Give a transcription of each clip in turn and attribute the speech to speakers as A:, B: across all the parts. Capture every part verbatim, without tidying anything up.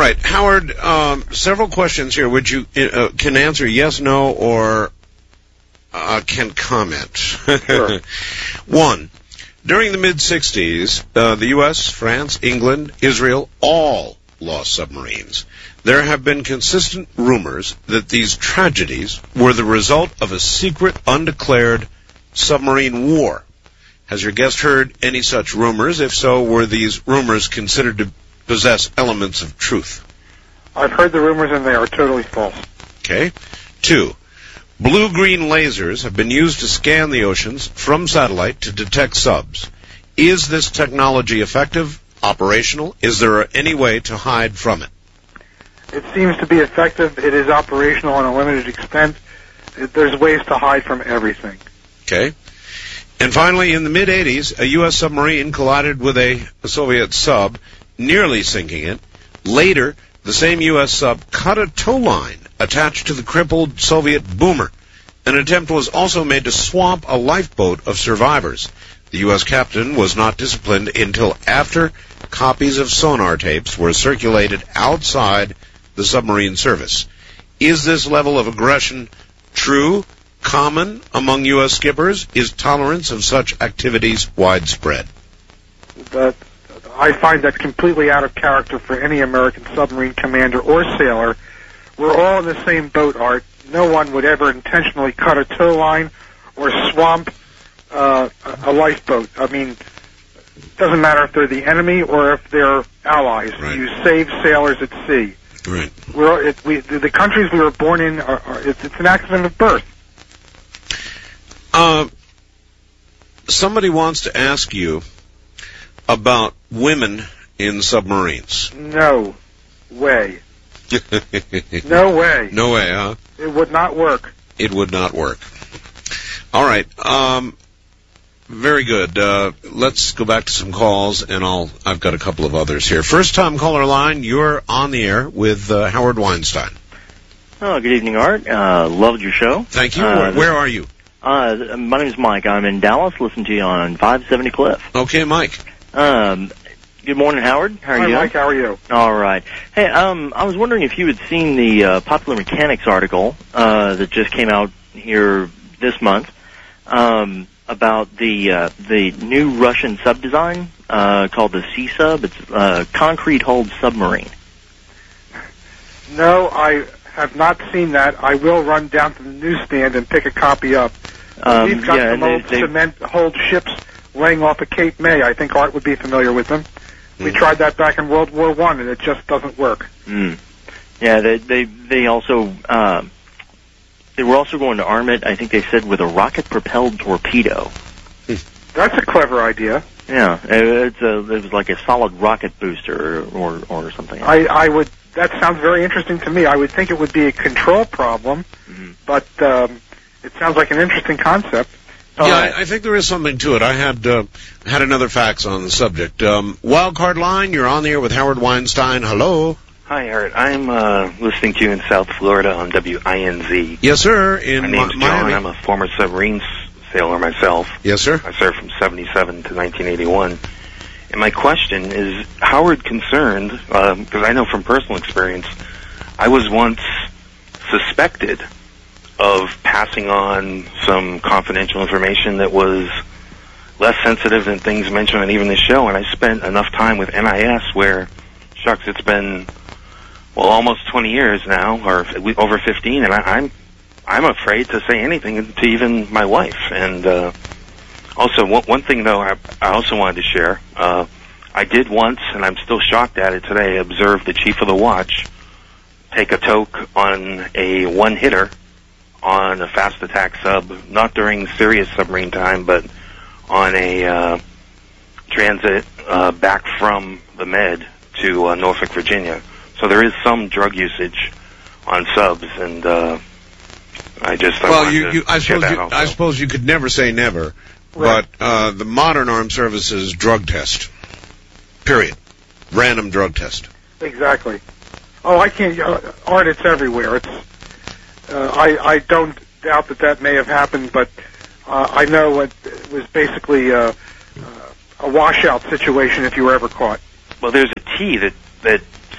A: right, Howard, um, several questions here. Would you uh, can answer yes, no, or uh, can comment?
B: Sure.
A: One, during the mid-sixties, uh, the U S, France, England, Israel, all lost submarines. There have been consistent rumors that these tragedies were the result of a secret, undeclared submarine war. Has your guest heard any such rumors? If so, were these rumors considered to possess elements of truth?
B: I've heard the rumors, and they are totally false.
A: Okay. Two, blue-green lasers have been used to scan the oceans from satellite to detect subs. Is this technology effective, operational? Is there any way to hide from it?
B: It seems to be effective. It is operational in a limited extent. It, there's ways to hide from everything.
A: Okay. And finally, in the mid-eighties, a U S submarine collided with a, a Soviet sub, nearly sinking it. Later, the same U S sub cut a tow line attached to the crippled Soviet boomer. An attempt was also made to swamp a lifeboat of survivors. The U S captain was not disciplined until after copies of sonar tapes were circulated outside the submarine service. Is this level of aggression true, common among U S skippers? Is tolerance of such activities widespread?
B: That, I find that completely out of character for any American submarine commander or sailor. We're all in the same boat, Art. No one would ever intentionally cut a tow line or swamp uh, a lifeboat. I mean, it doesn't matter if they're the enemy or if they're allies.
A: Right.
B: You save sailors at sea.
A: Right.
B: We're, it, we, the, the countries we were born in, are, are, it's, it's an accident of birth.
A: Uh, somebody wants to ask you about women in submarines.
B: No way. No way.
A: No way, huh?
B: It would not work.
A: It would not work. All right. Um, very good. Uh, let's go back to some calls, and I'll. I've got a couple of others here. First time caller line. You're on the air with uh, Howard Weinstein.
C: Oh, good evening, Art. Uh, loved your show.
A: Thank you.
C: Uh,
A: Where are you?
C: Uh, my name is Mike. I'm in Dallas. Listen to you on five seventy Cliff.
A: Okay, Mike.
C: Um, good morning, Howard. How are
B: Hi,
C: you?
B: Mike. How are you?
C: All right. Hey, um, I was wondering if you had seen the uh, Popular Mechanics article uh, that just came out here this month um, about the uh, the new Russian sub design uh, called the C-Sub. It's a concrete-hulled submarine.
B: No, I have not seen that. I will run down to the newsstand and pick a copy up.
C: Um,
B: We've got
C: yeah,
B: some
C: they,
B: old
C: they,
B: cement-hulled ships laying off of Cape May. I think Art would be familiar with them. We
A: Mm.
B: tried that back in World War One, and it just doesn't work.
C: Mm. Yeah, they they they also uh, they were also going to arm it. I think they said with a rocket-propelled torpedo.
B: That's a clever idea.
C: Yeah, it's a, it was like a solid rocket booster or or, or something.
B: I, I would. That sounds very interesting to me. I would think it would be a control problem,
C: mm-hmm.
B: but um, it sounds like an interesting concept.
A: Yeah,
B: Uh,
A: I, I think there is something to it. I had uh, had another fax on the subject. Um, Wildcard line, you're on the air with Howard Weinstein. Hello.
D: Hi, Art. I'm uh, listening to you in South Florida on W I N Z.
A: Yes, sir. In
D: My name's
A: Mi-
D: John.
A: Miami.
D: I'm a former submarine sailor myself.
A: Yes, sir.
D: I served from seventy-seven to nineteen eighty-one. And my question is, Howard concerned, because um, I know from personal experience, I was once suspected of passing on some confidential information that was less sensitive than things mentioned on even the show, and I spent enough time with N I S where, shucks, it's been, well, almost twenty years now, or over fifteen, and I, I'm I'm afraid to say anything to even my wife. And uh, also, one, one thing, though, I, I also wanted to share. Uh, I did once, and I'm still shocked at it today, observe the chief of the watch take a toke on a one-hitter on a fast attack sub, not during serious submarine time, but on a uh, transit uh, back from the Med to uh, Norfolk, Virginia. So there is some drug usage on subs, and uh, I just I
A: well,
D: wanted
A: you,
D: to
A: you, I
D: share
A: suppose
D: that
A: you,
D: also.
A: I suppose you could never say never,
B: Right.
A: but uh, the modern armed services drug test. Period. Random drug test.
B: Exactly. Oh, I can't. Uh, Art, it's everywhere. It's. Uh, I I don't doubt that that may have happened, but uh, I know it, it was basically uh, uh, a washout situation if you were ever caught.
D: Well, there's a tea that that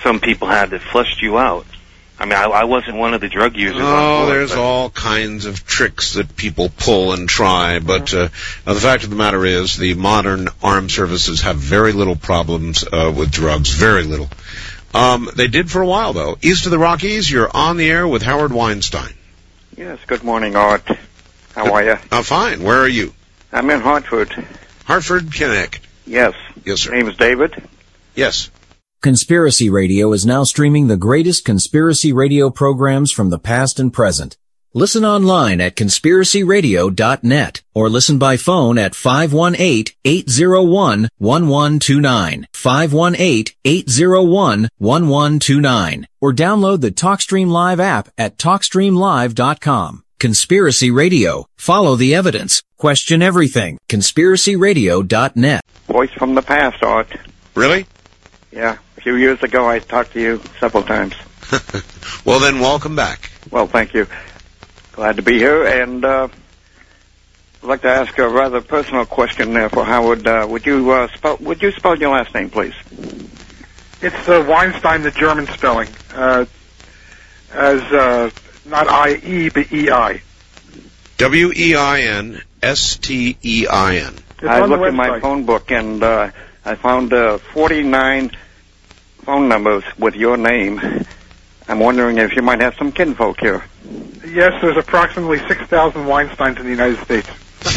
D: some people had that flushed you out. I mean, I, I wasn't one of the drug users.
A: Oh,
D: on board,
A: there's
D: but
A: all kinds of tricks that people pull and try, but uh, the fact of the matter is the modern armed services have very little problems uh, with drugs, very little. Um, they did for a while, though. East of the Rockies, you're on the air with Howard Weinstein.
E: Yes, good morning, Art. How are you?
A: Uh, fine. Where are you?
E: I'm in Hartford.
A: Hartford, Connecticut.
E: Yes.
A: Yes, sir.
E: My name is David.
A: Yes.
F: Conspiracy Radio is now streaming the greatest conspiracy radio programs from the past and present. Listen online at conspiracy radio dot net or listen by phone at five one eight, eight zero one, one one two nine, five one eight, eight zero one, one one two nine, or download the TalkStream Live app at talk stream live dot com. Conspiracy Radio. Follow the evidence. Question everything. conspiracy radio dot net.
E: Voice from the past, Art.
A: Really?
E: Yeah. A few years ago, I talked to you several times.
A: Well, then, welcome back.
E: Well, thank you. Glad to be here, and uh, I'd like to ask a rather personal question there for Howard. Uh, would you uh, spell Would you spell your last name, please?
B: It's uh, Weinstein, the German spelling, uh, as uh, not I E but E I.
A: W E I N S T E I N.
E: I looked in my phone book, and uh, I found uh, forty-nine phone numbers with your name. I'm wondering if you might have some kinfolk here.
B: Yes, there's approximately six thousand Weinsteins in the United States.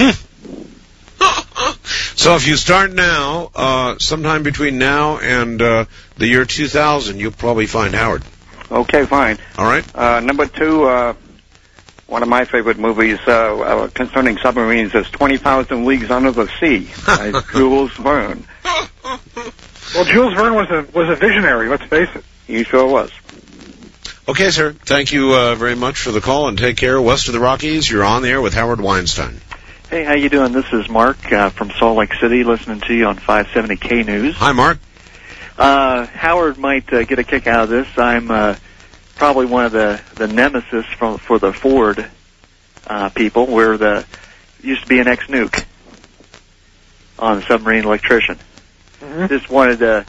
A: So if you start now, uh, sometime between now and uh, the year two thousand, you'll probably find Howard.
E: Okay, fine.
A: All right.
E: Uh, number two, uh, one of my favorite movies uh, uh, concerning submarines is twenty thousand Leagues Under the Sea by Jules Verne.
B: Well, Jules Verne was a was a visionary, let's face it.
E: He sure was.
A: Okay, sir. Thank you uh, very much for the call, and take care. West of the Rockies, you're on the air with Howard Weinstein.
C: Hey, how you doing? This is Mark uh, from Salt Lake City, listening to you on five seventy K News.
A: Hi, Mark.
C: Uh, Howard might uh, get a kick out of this. I'm uh, probably one of the, the nemesis from, for the Ford uh, people. We're the used to be an ex-nuke on the submarine electrician.
B: Mm-hmm.
C: Just wanted to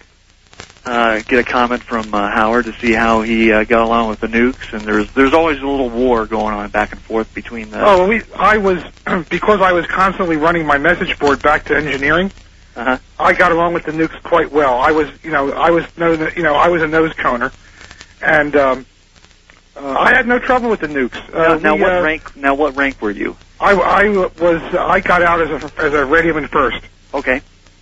C: uh, get a comment from uh, Howard to see how he uh, got along with the nukes. And there's there's always a little war going on back and forth between the.
B: Oh, well, we I was because I was constantly running my message board back to engineering.
C: Uh-huh.
B: I got along with the nukes quite well. I was, you know, I was no, you know, I was a nose coner, and um, uh, I had no trouble with the nukes.
C: now,
B: Uh,
C: now
B: we,
C: what
B: uh,
C: rank? Now what rank were you?
B: I, I was I got out as a as a radioman first.
C: Okay.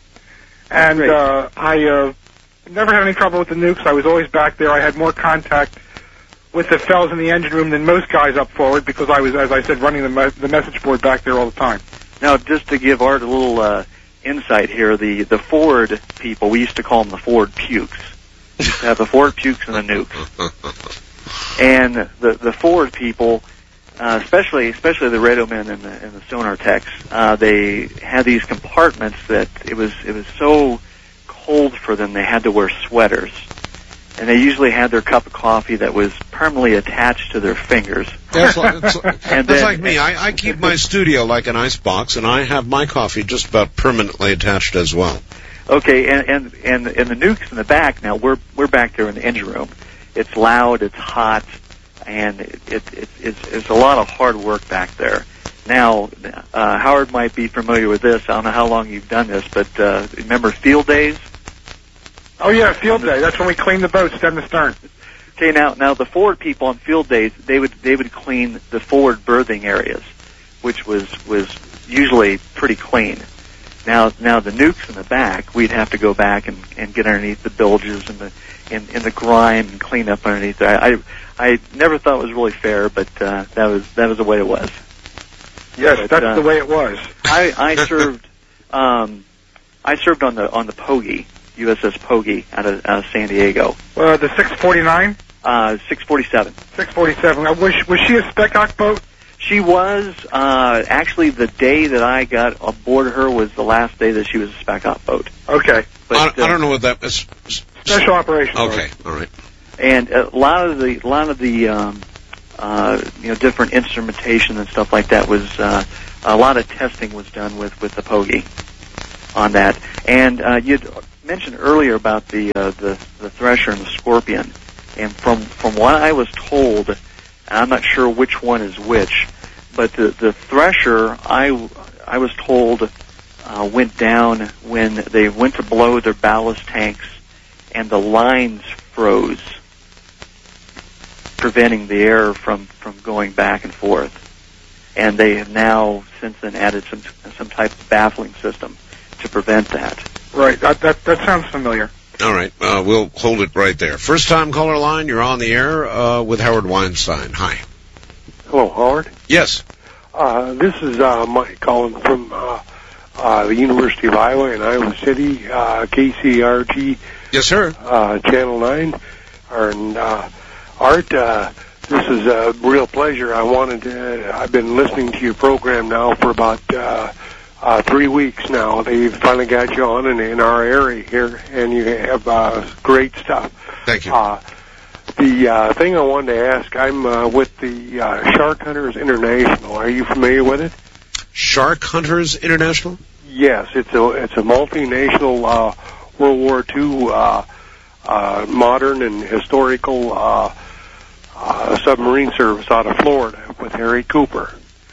B: And
C: Great.
B: uh, I uh, never had any trouble with the nukes. I was always back there. I had more contact with the fellas in the engine room than most guys up forward because I was, as I said, running the, me- the message board back there all the time.
C: Now, just to give Art a little uh, insight here, the, the Ford people, we used to call them the Ford pukes. We used to have the Ford pukes and the nukes. And the, the Ford people, uh, especially especially the radiomen and the, and the sonar techs, uh, they had these compartments that it was it was so cold for them they had to wear sweaters. And they usually had their cup of coffee that was permanently attached to their fingers.
A: That's like, that's,
C: And
A: that's
C: then-
A: like me. I, I keep my studio like an ice box, and I have my coffee just about permanently attached as well.
C: Okay, and and and, and the nukes in the back. Now we're we're back there in the engine room. It's loud, it's hot, and it, it, it it's it's a lot of hard work back there. Now, uh, Howard might be familiar with this. I don't know how long you've done this, but uh, remember field days?
B: Oh yeah, field day. That's when we cleaned the boat stem to stern.
C: Okay, now now the Ford people on field days, they would they would clean the forward berthing areas, which was was usually pretty clean. Now now the nukes in the back, we'd have to go back and, and get underneath the bilges and the in, in the grime and clean up underneath there. I I never thought it was really fair, but uh, that was that was the way it was.
B: Yes,
C: But,
B: that's
C: uh,
B: the way it was.
C: I I served um I served on the on the Pogey, U S S Pogey out of, out of San Diego.
B: Uh, the six forty-nine,
C: Uh, six forty-seven.
B: six forty-seven. Uh, was was she a spec-oc boat?
C: She was, uh, actually the day that I got aboard her was the last day that she was a spec op boat.
B: Okay,
C: But,
A: I,
C: uh,
A: I don't know what that is.
B: special operations.
A: Okay, all right.
C: And a lot of the, a lot of the, um, uh, you know, different instrumentation and stuff like that was, uh, a lot of testing was done with, with the Pogey on that. And, uh, you'd,
G: mentioned earlier about the uh, the the Thresher and the Scorpion, and from from what I was told, and I'm not sure which one is which, but the the Thresher I I was told uh, went down when they went to blow their ballast tanks, and the lines froze, preventing the air from from going back and forth. And they have now since then added some some type of baffling system to prevent that.
B: Right. That that, that sounds familiar.
A: All right. Uh, we'll hold it right there. First time caller line, you're on the air uh, with Howard Weinstein. Hi.
H: Hello, Howard.
A: Yes.
H: Uh, this is uh, Mike calling from uh, uh, the University of Iowa in Iowa City, uh, K C R G.
A: Yes, sir.
H: Uh, Channel nine. And uh, Art, uh, this is a real pleasure. I wanted to, I've been listening to your program now for about uh, uh, three weeks now. They finally got you on in, in our area here, and you have uh, great stuff.
A: Thank you.
H: Uh, the uh, thing I wanted to ask, I'm uh, with the uh, Shark Hunters International. Are you familiar with it?
A: Shark Hunters International?
H: Yes, it's a it's a multinational uh, World War Two uh, uh, modern and historical uh, uh, submarine service out of Florida with Harry Cooper,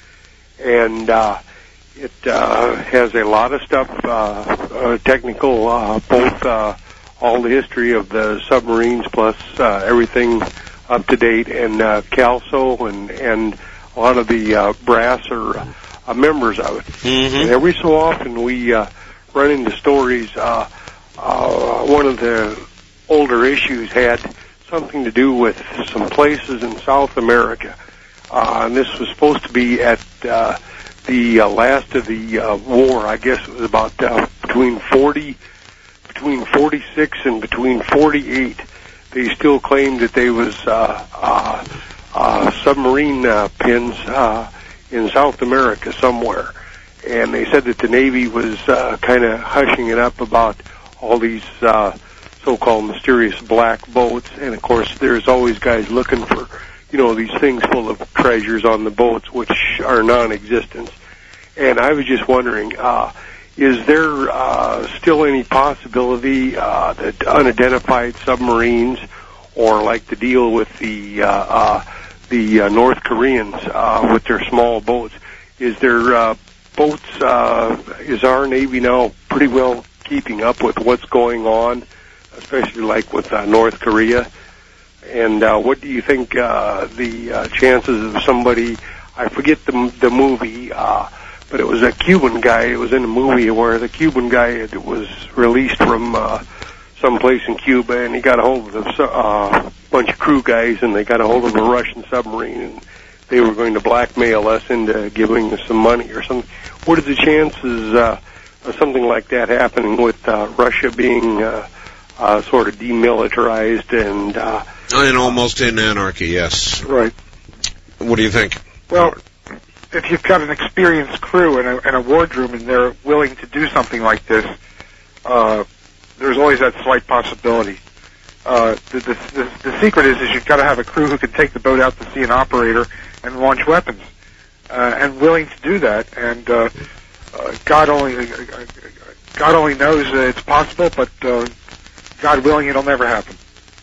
H: and uh, it uh, has a lot of stuff, uh, uh, technical, uh, both uh, all the history of the submarines plus uh, everything up to date, and uh, CALSO and and a lot of the uh, brass are uh, members of it.
A: Mm-hmm.
H: And every so often we uh, run into stories. Uh, uh, one of the older issues had something to do with some places in South America, uh, and this was supposed to be at uh, the uh, last of the uh, war. I guess it was about uh, between forty, between forty-six and between forty-eight. They still claimed that there was uh, uh, uh, submarine uh, pins uh, in South America somewhere, and they said that the Navy was uh, kind of hushing it up about all these uh, so-called mysterious black boats. And of course, there's always guys looking for, you know, these things full of treasures on the boats, which are non-existent. And I was just wondering, uh, is there uh, still any possibility uh, that unidentified submarines, or like the deal with the uh, uh, the uh, North Koreans uh, with their small boats, is there uh, boats? Uh, is our Navy now pretty well keeping up with what's going on, especially like with uh, North Korea? And uh, what do you think uh, the uh, chances of somebody? I forget the the movie. Uh, But it was a Cuban guy. It was in a movie where the Cuban guy was released from uh, someplace in Cuba, and he got a hold of a uh, bunch of crew guys, and they got a hold of a Russian submarine, and they were going to blackmail us into giving us some money or something. What are the chances uh, of something like that happening with uh, Russia being uh, uh, sort of demilitarized and uh,
A: and almost in anarchy? Yes.
B: Right.
A: What do you think?
B: Well, if you've got an experienced crew and a, and a wardroom and they're willing to do something like this, uh, there's always that slight possibility. Uh, the, the, the, the secret is, is you've got to have a crew who can take the boat out to see an operator and launch weapons, uh, and willing to do that. And uh, uh, God only uh, God only knows that it's possible, but uh, God willing, it'll never happen.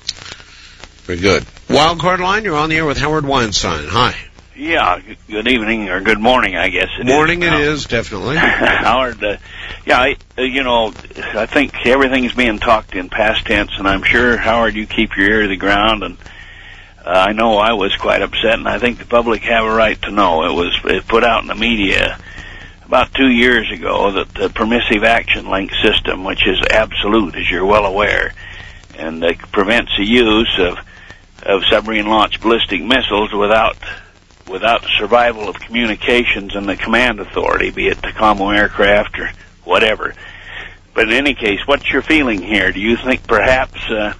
A: Very good. Wildcard line, you're on the air with Howard Weinstein. Hi.
I: Yeah, good evening, or good morning, I guess it
A: morning
I: is.
A: Morning it
I: uh,
A: is, definitely.
I: Howard, uh, yeah, I, uh, you know, I think everything's being talked in past tense, and I'm sure, Howard, you keep your ear to the ground, and uh, I know I was quite upset, and I think the public have a right to know. It was it put out in the media about two years ago that the permissive action link system, which is absolute, as you're well aware, and uh, prevents the use of, of submarine-launched ballistic missiles without... without the survival of communications and the command authority, be it Tacoma aircraft or whatever. But in any case, what's your feeling here? Do you think perhaps uh,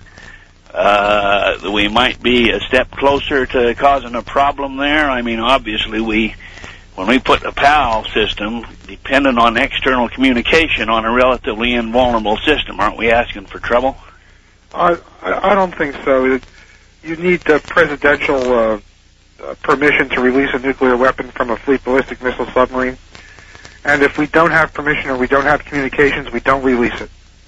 I: uh, we might be a step closer to causing a problem there? I mean, obviously, we when we put the PAL system, dependent on external communication on a relatively invulnerable system, aren't we asking for trouble?
B: I, I don't think so. You need the presidential... Uh Uh, permission to release a nuclear weapon from a fleet ballistic missile submarine. And if we don't have permission or we don't have communications, we don't release it.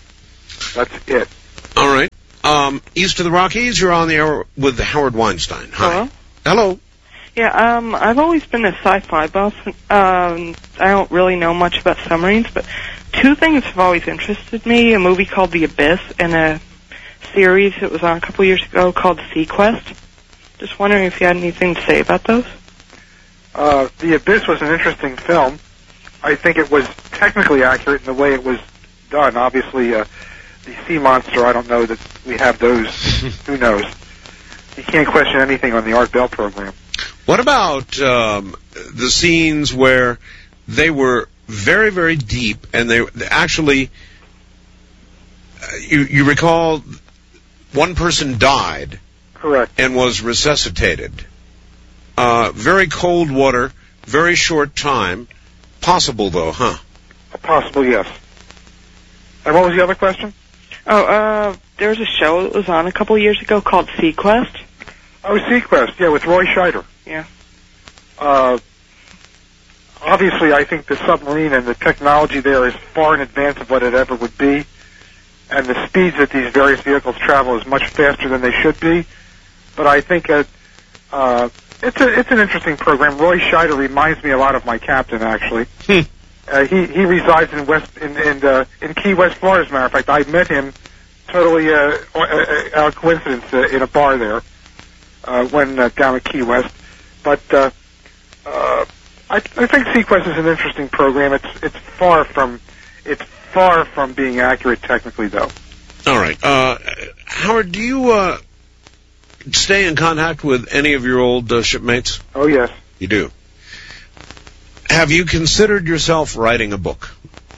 B: That's it.
A: All right. Um, east of the Rockies, you're on the air with Howard Weinstein. Hi.
J: Hello?
A: Hello.
J: Yeah, um, I've always been a sci-fi buff. Um, I don't really know much about submarines, but two things have always interested me. A movie called The Abyss and a series that was on a couple years ago called Sequest. Just wondering if you had anything to say about those.
B: Uh, The Abyss was an interesting film. I think it was technically accurate in the way it was done. Obviously, uh, the sea monster, I don't know that we have those. Who knows? You can't question anything on the Art Bell program.
A: What about um, the scenes where they were very, very deep, and they actually, uh, you, you recall, one person died.
B: Correct.
A: And was resuscitated. Uh, very cold water, very short time. Possible, though, huh?
B: Possible, yes. And what was the other question?
J: Oh, uh, there was a show that was on a couple years ago called Sequest.
B: Oh, Sequest, yeah, with Roy Scheider.
J: Yeah.
B: Uh, obviously, I think the submarine and the technology there is far in advance of what it ever would be, and the speeds that these various vehicles travel is much faster than they should be. But I think uh, uh, it's a it's an interesting program. Roy Scheider reminds me a lot of my captain, actually.
A: Hmm.
B: Uh, he he resides in West in in, uh, in Key West, Florida. As a matter of fact, I met him totally uh, uh, out of coincidence uh, in a bar there uh, when uh, down at Key West. But uh, uh, I, I think Sequest is an interesting program. It's it's far from it's far from being accurate technically, though.
A: All right, uh, Howard, do you uh, stay in contact with any of your old uh, shipmates?
B: Oh yes,
A: you do. Have you considered yourself writing a book?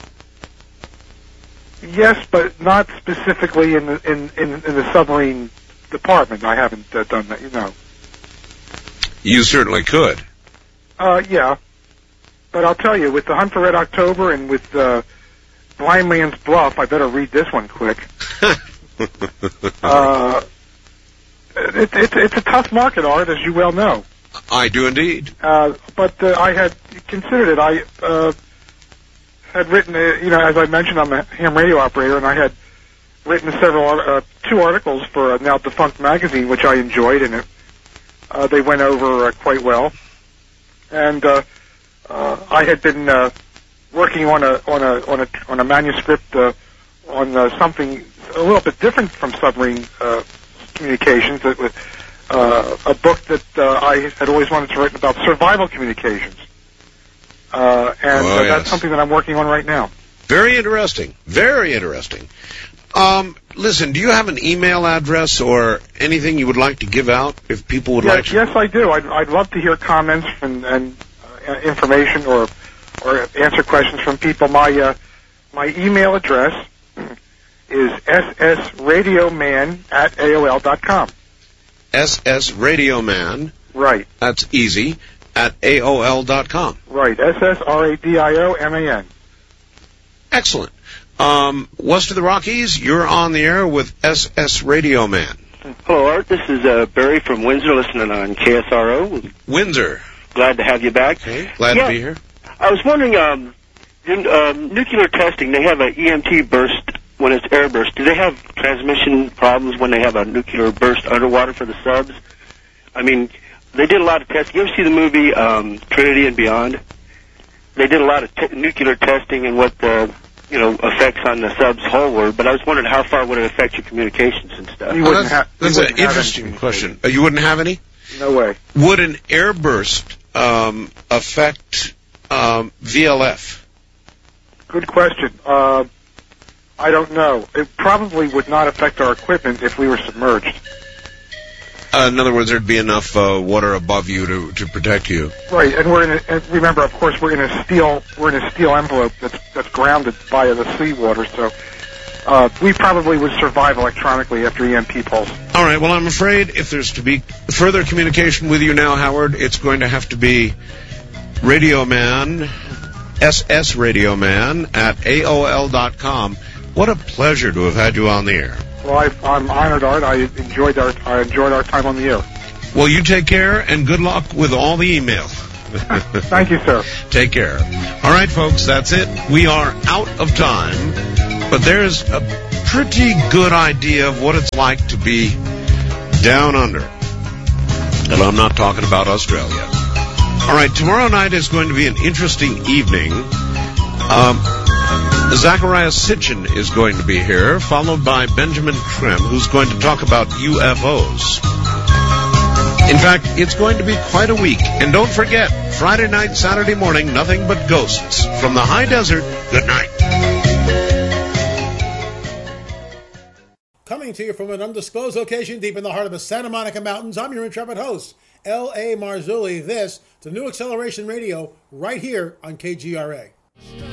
B: Yes, but not specifically in the in, in, in the submarine department. I haven't uh, done that, you know.
A: You certainly could.
B: Uh, yeah. But I'll tell you, with The Hunt for Red October and with uh, Blind Man's Bluff, I better read this one quick. uh, it, it, it's a tough market, Art, as you well know.
A: I do indeed.
B: Uh, but uh, I had considered it. I uh, had written, uh, you know, as I mentioned, I'm a ham radio operator, and I had written several, uh, two articles for a now defunct magazine, which I enjoyed, and it, uh, they went over uh, quite well. And uh, uh, I had been uh, working on a on a on a on a manuscript uh, on uh, something a little bit different from submarine uh, communications. That was uh, a book that uh, I had always wanted to write about survival communications, uh, and
A: oh,
B: uh,
A: yes.
B: that's something that I'm working on right now.
A: Very interesting. Very interesting. Um, listen, do you have an email address or anything you would like to give out if people would
B: yes,
A: like to?
B: Yes, I do. I'd, I'd love to hear comments and, and uh, information or or answer questions from people. My uh, my email address is ssradioman at A O L dot com.
A: ssradioman.
B: Right.
A: That's easy. At A O L dot com.
B: Right. S S R A D I O M A N.
A: Excellent. Um, west of the Rockies, you're on the air with S S Radio Man.
K: Hello, Art. This is uh, Barry from Windsor, listening on K S R O.
A: Windsor.
K: Glad to have you back.
A: Okay. Glad
K: yeah,
A: to be here.
K: I was wondering, um, in um, nuclear testing, they have an E M T burst when it's air burst. Do they have transmission problems when they have a nuclear burst underwater for the subs? I mean, they did a lot of testing. You ever see the movie um, Trinity and Beyond? They did a lot of t- nuclear testing and what the you know, effects on the subs wholeward, but I was wondering how far would it affect your communications and stuff?
B: You wouldn't have.
A: That's an interesting question. Uh, you wouldn't have any?
B: No way.
A: Would an airburst um, affect um, V L F?
B: Good question. Uh, I don't know. It probably would not affect our equipment if we were submerged.
A: Uh, in other words, there'd be enough uh, water above you to, to protect you.
B: Right, and we're in. A, and remember, of course, we're in a steel. We're in a steel envelope that's that's grounded by the seawater. So uh, we probably would survive electronically after E M P pulse.
A: All right. Well, I'm afraid if there's to be further communication with you now, Howard, it's going to have to be Radio Man, S S Radio Man at A O L dot com. What a pleasure to have had you on the air.
B: Well, I, I'm honored, Art. I enjoyed our I enjoyed our time on the air.
A: Well, you take care, and good luck with all the email.
B: Thank you, sir.
A: Take care. All right, folks, that's it. We are out of time, but there's a pretty good idea of what it's like to be down under. And I'm not talking about Australia. All right, tomorrow night is going to be an interesting evening. Um, Zachariah Sitchin is going to be here, followed by Benjamin Krim, who's going to talk about U F Os. In fact, it's going to be quite a week. And don't forget, Friday night, Saturday morning, nothing but ghosts. From the high desert, good night.
L: Coming to you from an undisclosed location deep in the heart of the Santa Monica Mountains, I'm your intrepid host, L A. Marzulli. This to New Acceleration Radio right here on K G R A.